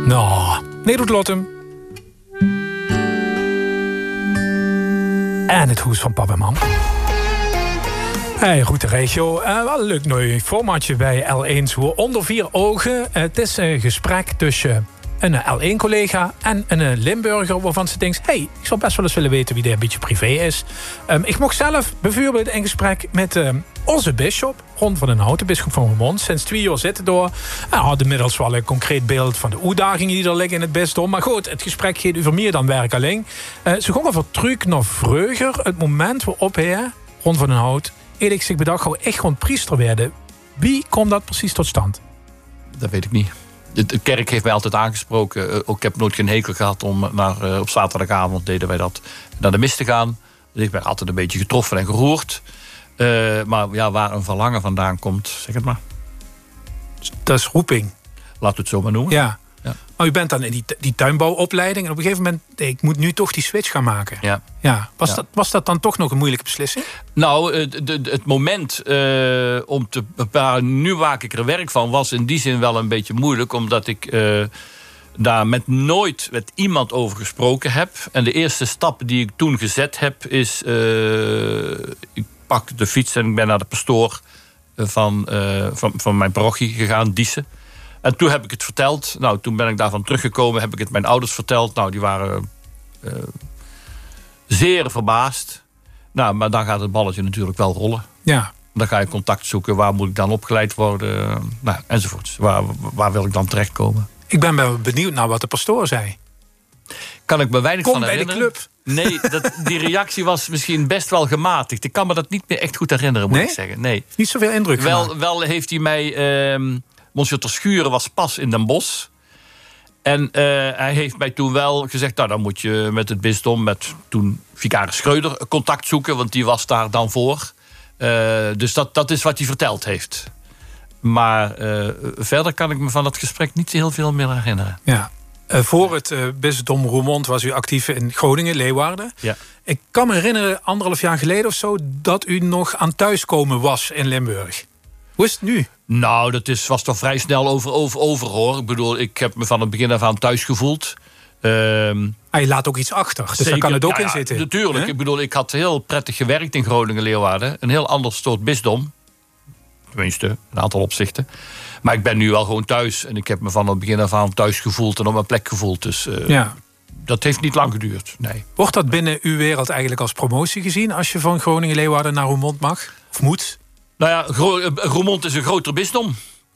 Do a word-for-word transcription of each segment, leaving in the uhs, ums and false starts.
Nou, nee, doet Lottem. En het hoes van papa en mam. Hey, goed de regio. Uh, wel een leuk nieuw formatje bij L één. Zo onder vier ogen. Uh, het is een gesprek tussen een L één-collega en een Limburger waarvan ze denkt, hey, ik zou best wel eens willen weten wie die een beetje privé is. Um, ik mocht zelf bijvoorbeeld in gesprek met um, onze bisschop, Ron van den Houten, bisschop van Roermond. Sinds twee jaar zitten door. Hij had inmiddels wel een concreet beeld van de uitdagingen die er liggen in het bisdom. Maar goed, het gesprek gaat over meer dan werk alleen. Uh, ze gingen van terug naar vreugder. Het moment waarop hij, Ron van den Hout, eerlijk zich bedacht, gewoon echt gewoon priester werden. Wie komt dat precies tot stand? Dat weet ik niet. De kerk heeft mij altijd aangesproken. Ook ik heb nooit geen hekel gehad om naar, op zaterdagavond deden wij dat, naar de mis te gaan. Dus ik ben altijd een beetje getroffen en geroerd. Uh, maar ja, waar een verlangen vandaan komt, zeg het maar. Dat is roeping. Laten we het zo maar noemen. Ja. Ja. Maar u bent dan in die, die tuinbouwopleiding en op een gegeven moment, nee, ik moet nu toch die switch gaan maken. Ja. Ja. Was, ja. Dat, was dat dan toch nog een moeilijke beslissing? Nou, de, de, het moment uh, om te bepalen, nu maak ik er werk van, was in die zin wel een beetje moeilijk, omdat ik uh, daar met nooit met iemand over gesproken heb. En de eerste stap die ik toen gezet heb is, uh, ik pak de fiets en ik ben naar de pastoor van, uh, van, van mijn parochie gegaan, Diesen. En toen heb ik het verteld. Nou, toen ben ik daarvan teruggekomen, heb ik het mijn ouders verteld. Nou, die waren uh, zeer verbaasd. Nou, maar dan gaat het balletje natuurlijk wel rollen. Ja. Dan ga je contact zoeken. Waar moet ik dan opgeleid worden? Nou, enzovoort. Waar, waar wil ik dan terechtkomen? Ik ben wel benieuwd naar wat de pastoor zei. Kan ik me weinig Kom van bij herinneren. de club. Nee, dat, die reactie was misschien best wel gematigd. Ik kan me dat niet meer echt goed herinneren, moet nee? ik zeggen. Nee. Niet zoveel indruk Wel, wel heeft hij mij... Uh, Monsieur ter Schuren was pas in Den Bosch. En uh, hij heeft mij toen wel gezegd, nou, dan moet je met het bisdom, met toen vicaris Schreuder, contact zoeken, want die was daar dan voor. Uh, dus dat, dat is wat hij verteld heeft. Maar uh, verder kan ik me van dat gesprek niet heel veel meer herinneren. Ja. Uh, voor het uh, bisdom Roermond was u actief in Groningen, Leeuwarden. Ja. Ik kan me herinneren, anderhalf jaar geleden of zo, dat u nog aan thuiskomen was in Limburg. Hoe is het nu? Nou, dat is, was toch vrij snel over, over, over hoor. Ik bedoel, ik heb me van het begin af aan thuis gevoeld. Um, ah, je laat ook iets achter, dus zeker, daar kan het ook ja, in zitten. Ja, natuurlijk. Ik bedoel, ik had heel prettig gewerkt in Groningen-Leeuwarden. Een heel ander soort bisdom. Tenminste, een aantal opzichten. Maar ik ben nu wel gewoon thuis. En ik heb me van het begin af aan thuis gevoeld en op mijn plek gevoeld. Dus uh, ja. dat heeft niet lang geduurd, nee. Wordt dat binnen uw wereld eigenlijk als promotie gezien, als je van Groningen-Leeuwarden naar Roermond mag? Of moet? Nou ja, Roermond is een groter bisdom.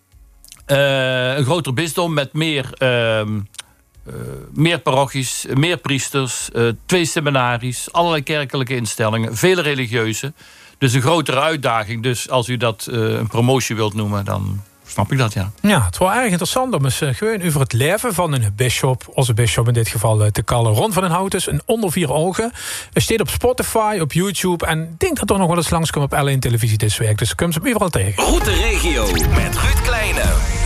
Uh, een groter bisdom met meer, uh, uh, meer parochies, meer priesters, uh, twee seminaries, allerlei kerkelijke instellingen, vele religieuze. Dus een grotere uitdaging. Dus als u dat uh, een promotie wilt noemen, dan snap ik dat, ja. Ja, het was erg interessant om eens uh, gewoon over het leven van een bisschop, onze bisschop in dit geval uh, te kallen. Ron van den Houten, een onder vier ogen. Het staat op Spotify, op YouTube en ik denk dat er nog wel eens langskomt op L één televisie dit week. Dus kom ze hem overal tegen. Goed de regio met Ruud Kleine.